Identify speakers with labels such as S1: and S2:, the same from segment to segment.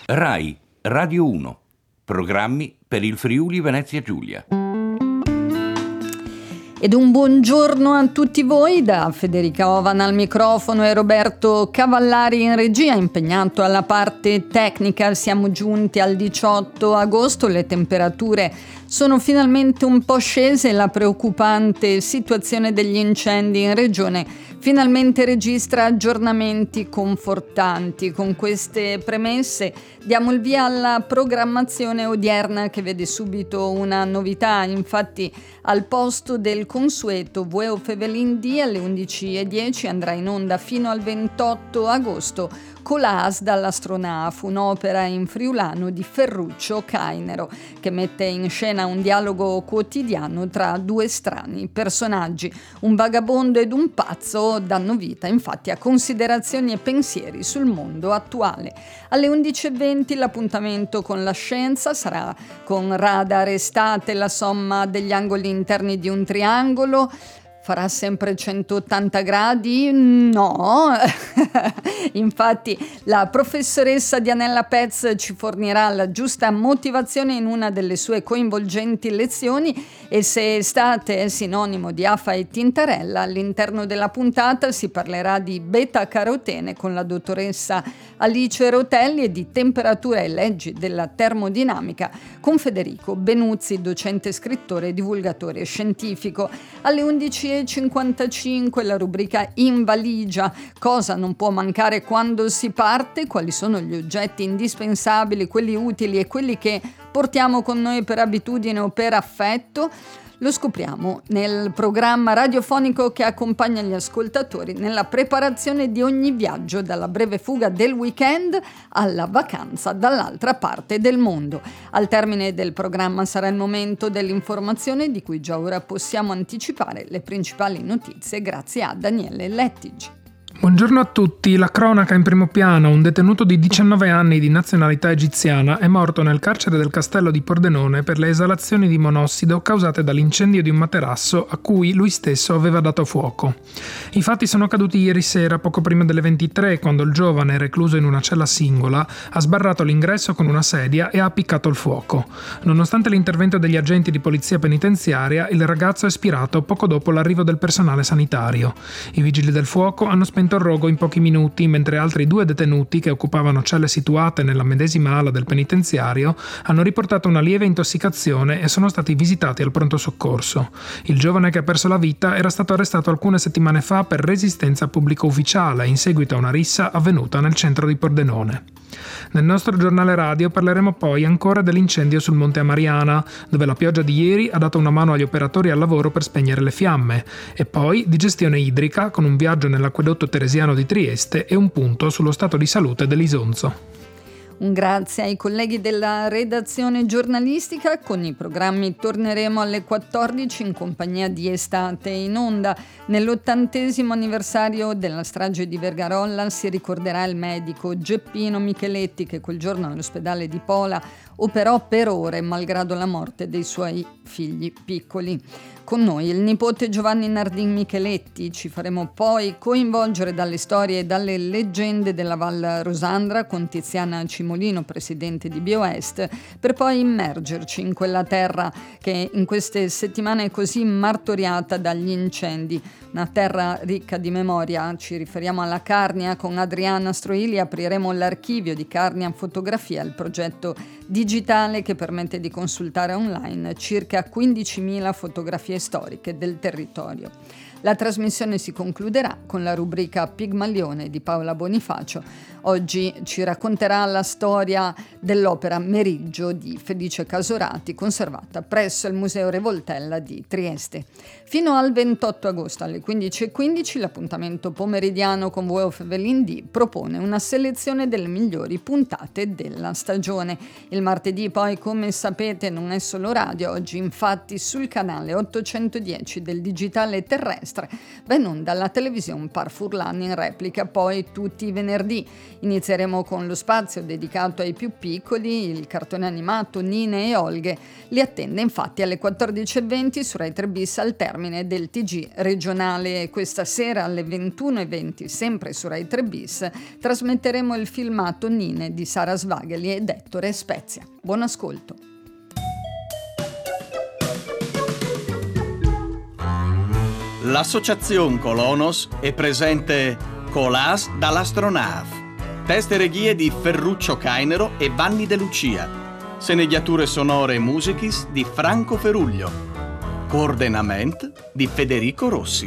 S1: Rai Radio 1. Programmi per il Friuli Venezia Giulia.
S2: Ed un buongiorno a tutti voi da Federica Ovan al microfono e Roberto Cavallari in regia, impegnato alla parte tecnica. Siamo giunti al 18 agosto, le temperature sono finalmente un po' scese e la preoccupante situazione degli incendi in regione finalmente registra aggiornamenti confortanti. Con queste premesse diamo il via alla programmazione odierna, che vede subito una novità. Infatti, al posto del consueto Vueo Fevelin D alle 11:10 andrà in onda fino al 28 agosto Colàs dall'Astronaf, un'opera in friulano di Ferruccio Cainero, che mette in scena un dialogo quotidiano tra due strani personaggi. Un vagabondo ed un pazzo danno vita infatti a considerazioni e pensieri sul mondo attuale. Alle 11:20 l'appuntamento con la scienza sarà con radar estate, la somma degli angoli interni di un triangolo. Farà sempre 180 gradi? No! Infatti la professoressa Dianella Pez ci fornirà la giusta motivazione in una delle sue coinvolgenti lezioni, e se estate è sinonimo di afa e tintarella, all'interno della puntata si parlerà di beta-carotene con la dottoressa Alice Rotelli e di temperatura e leggi della termodinamica con Federico Benuzzi, docente, scrittore e divulgatore scientifico. Alle 11:55 la rubrica In valigia, cosa non può mancare quando si parte, quali sono gli oggetti indispensabili, quelli utili e quelli che portiamo con noi per abitudine o per affetto. Lo scopriamo nel programma radiofonico che accompagna gli ascoltatori nella preparazione di ogni viaggio, dalla breve fuga del weekend alla vacanza dall'altra parte del mondo. Al termine del programma sarà il momento dell'informazione, di cui già ora possiamo anticipare le principali notizie grazie a Daniele Lettigi.
S3: Buongiorno a tutti. La cronaca in primo piano. Un detenuto di 19 anni di nazionalità egiziana è morto nel carcere del castello di Pordenone per le esalazioni di monossido causate dall'incendio di un materasso a cui lui stesso aveva dato fuoco. I fatti sono accaduti ieri sera, poco prima delle 23, quando il giovane, recluso in una cella singola, ha sbarrato l'ingresso con una sedia e ha appiccato il fuoco. Nonostante l'intervento degli agenti di polizia penitenziaria, il ragazzo è spirato poco dopo l'arrivo del personale sanitario. I vigili del fuoco hanno spento il rogo in pochi minuti, mentre altri 2 detenuti che occupavano celle situate nella medesima ala del penitenziario hanno riportato una lieve intossicazione e sono stati visitati al pronto soccorso. Il giovane che ha perso la vita era stato arrestato alcune settimane fa per resistenza pubblico ufficiale in seguito a una rissa avvenuta nel centro di Pordenone. Nel nostro giornale radio parleremo poi ancora dell'incendio sul Monte Amariana, dove la pioggia di ieri ha dato una mano agli operatori al lavoro per spegnere le fiamme, e poi di gestione idrica con un viaggio nell'acquedotto teresiano di Trieste e un punto sullo stato di salute dell'Isonzo.
S2: Un grazie ai colleghi della redazione giornalistica. Con i programmi torneremo alle 14 in compagnia di Estate in onda. Nell'80° anniversario della strage di Vergarolla si ricorderà il medico Geppino Micheletti, che quel giorno all'ospedale di Pola operò per ore malgrado la morte dei suoi figli piccoli. Con noi il nipote Giovanni Nardin Micheletti. Ci faremo poi coinvolgere dalle storie e dalle leggende della Val Rosandra con Tiziana Cimolino, presidente di BioEst, per poi immergerci in quella terra che in queste settimane è così martoriata dagli incendi. Una terra ricca di memoria. Ci riferiamo alla Carnia. Con Adriana Stroili apriremo l'archivio di Carnia Fotografia, il progetto digitale che permette di consultare online circa 15.000 fotografie storiche del territorio. La trasmissione si concluderà con la rubrica Pigmalione di Paola Bonifacio. Oggi ci racconterà la storia dell'opera Meriggio di Felice Casorati, conservata presso il Museo Revoltella di Trieste. Fino al 28 agosto alle 15:15 l'appuntamento pomeridiano con Vueo Fevelin D propone una selezione delle migliori puntate della stagione. Il martedì poi, come sapete, non è solo radio. Oggi infatti sul canale 810 del digitale terrestre va in onda la televisione Par Furlan in replica poi tutti i venerdì. Inizieremo con lo spazio dedicato ai più piccoli, il cartone animato Nine e Olghe. Li attende infatti alle 14:20 su Rai 3 Bis al termine del TG regionale. finale. Questa sera alle 21:20, sempre su Rai 3 Bis, trasmetteremo il filmato Nine di Sara Svageli ed Ettore Spezia. Buon ascolto.
S4: L'associazione Colonos è presente Colas dall'Astronave. Teste e regie di Ferruccio Cainero e Vanni De Lucia. Sceneggiature sonore e musichis di Franco Feruglio. Coordinamento di Federico Rossi.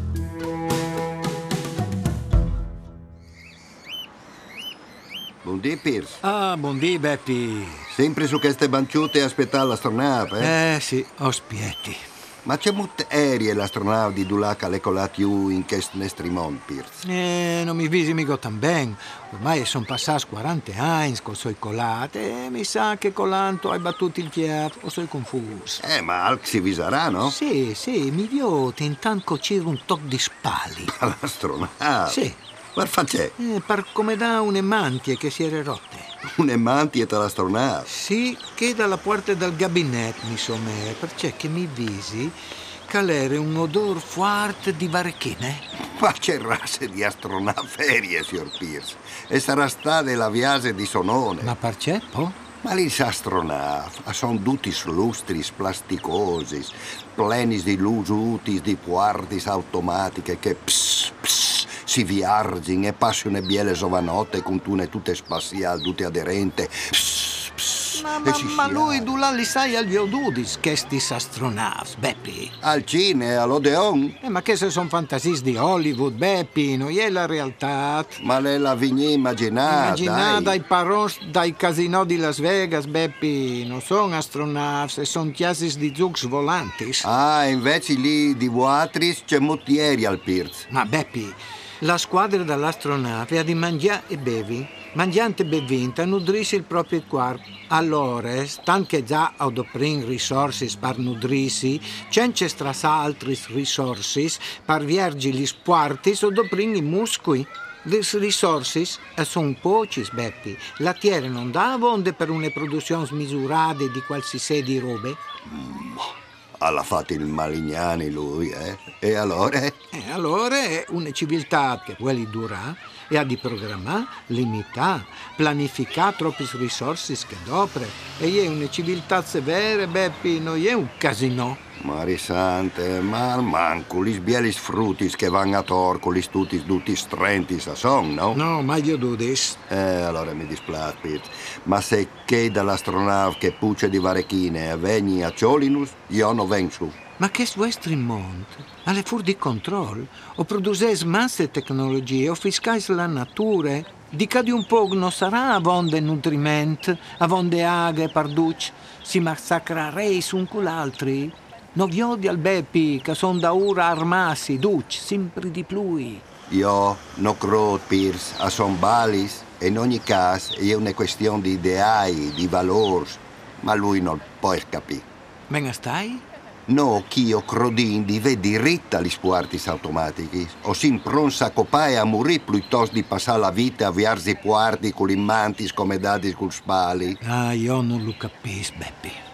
S5: Buondì, Pierce.
S6: Ah, buondì, Beppi.
S5: Sempre su queste banciute a aspettare l'astronave,
S6: Sì, ospietti.
S5: Ma c'è molte aeree l'astronave di Dulac alle colati in questo Nestrimont, Pierce.
S6: Non mi visi mica tan ben. Ormai sono passati 40 anni con soi colate e mi sa che colanto hai battuto il chiaro o sei confuso.
S5: Ma Alc si visarà, no?
S6: Sì, mi dio intanto cocire un toc di spalli.
S5: All'astronave?
S6: Sì.
S5: Per facè?
S6: Per come da une mantie che si era rotte.
S5: Un emanti dall'astronave?
S6: Sì, che dalla porta del gabinetto mi somera, perché che mi visi calere un odor forte di varechine.
S5: Ma c'è razze di astronave ferie, signor Pierce. E sarà stata la viase di Sonone.
S6: Ma perché, po'?
S5: Ma gli astronavi sono tutti lustri, plasticosi, pleni di lusuti, di puartis automatiche che si viargin e passano e biele sovanotte con tune tutte spaziali, tutte aderente.
S6: Ma lui là li sai agli odudis, che sti astronavs, Beppi.
S5: Al cine, all'Odeon?
S6: Ma che se son fantasis di Hollywood, Beppi, non è la realtà.
S5: Ma è la vigna immaginata.
S6: Immaginata dai parons dai casinò di Las Vegas, Beppi, non sono astronavs, e son chiasis di zux volantis.
S5: Invece lì di Vuatris c'è mottieri al Pierce.
S6: Ma Beppi, la squadra dall'astronave ha di mangiare e bevi. Mangiante e bevinta nutrisce il proprio corpo. Allora, stan che già odoprin risorsi per nutrirsi, c'è altri risorsi per viergi gli spuartis odoprin i muscoli. Le risorse sono pochi, Beppi. La terra non dà onde per una produzione smisurata di qualsiasi di robe.
S5: Alla fatto il Malignani lui, E allora?
S6: Allora è una civiltà che vuole durare e ha di programmare, limitare, pianificare troppe risorse che dopre. E è una civiltà severa, Beppi, non è un casino.
S5: Marisante, ma al manco, gli sbielis frutis che vanno a torco, gli stutis tutti strentis a son, no?
S6: No, ma io dudis.
S5: Allora mi dispiace, Pierce. Ma se che dall'astronave che pucce di varechine vegni a Ciolinus, io non vengo su.
S6: Ma che vostro mondo, alle fur di controllo, o produces masse tecnologie, o fiscais la natura, di cadi un po' non sarà avonde nutrimento, avonde aghe, parduc, si massacrareis un con l'altri. Non vi odia al Beppi, che son da ora armasi, duc, sempre di più.
S5: Io non credo, Pierce, a son balis, e in ogni caso è una questione di ideali, di valori, ma lui non può capire.
S6: Ben stai?
S5: No, che io crodin di vedi ritta gli spuartis automatici, o si impronsa a copare a morire piuttosto di passare la vita a viarsi puarti con l'immantis come dati col spali.
S6: Io non lo capisco, Beppi.